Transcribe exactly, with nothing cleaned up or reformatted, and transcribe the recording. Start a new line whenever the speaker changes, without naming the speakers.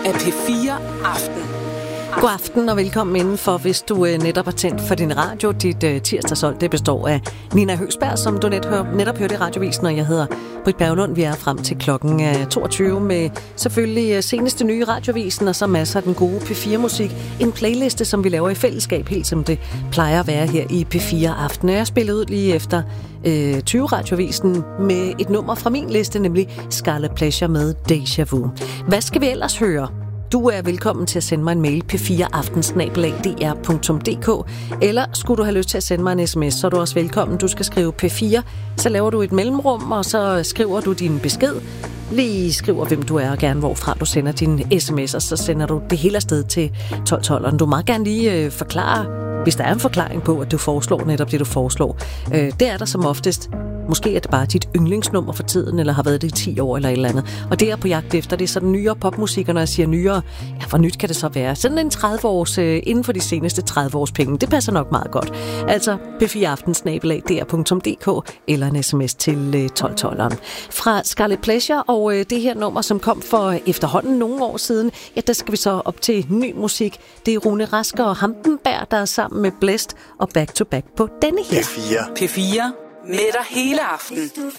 af P fire Aften.
God aften og velkommen indenfor, hvis du øh, netop har tændt for din radio. Dit øh, tirsdagshold, det består af Nina Høgsberg, som du net hør, netop hørte i radiovisen, og jeg hedder Britt Berglund. Vi er frem til klokken øh, toogtyve med selvfølgelig øh, seneste nye radiovisen, og så masser af den gode P fire musik. En playliste, som vi laver i fællesskab, helt som det plejer at være her i P fire Aften. Jeg spillede ud lige efter øh, tyve radiovisen med et nummer fra min liste, nemlig Scarlet Pleasure med Deja Vu. Hvad skal vi ellers høre? Du er velkommen til at sende mig en mail p fire aften snabel-a d r punktum d k, eller skulle du have lyst til at sende mig en sms, så er du også velkommen. Du skal skrive P fire, så laver du et mellemrum, og så skriver du din besked. Lige skriver, hvem du er, og gerne hvorfra du sender din sms, og så sender du det hele afsted til tolv tolv. Du må meget gerne lige øh, forklare, hvis der er en forklaring på, at du foreslår netop det, du foreslår. Øh, det er der som oftest. Måske er det bare dit yndlingsnummer for tiden, eller har været det i ti år, eller et eller andet. Og det er på jagt efter, det er sådan nyere popmusik, og når jeg siger nyere, ja, hvor nyt kan det så være? Sådan en tredive års, øh, inden for de seneste tredive års penge, det passer nok meget godt. Altså p fire aften snabel-a d r punktum d k, eller en sms til øh, tolv tolv. Fra Scarlet Pleasure, og øh, det her nummer, som kom for efterhånden nogle år siden, ja, der skal vi så op til ny musik. Det er Rune Rasker og Hampenberg, der er sammen med Blæst og Back to Back på denne her.
P fire. P fire. Med dig hele aften.
Hvis du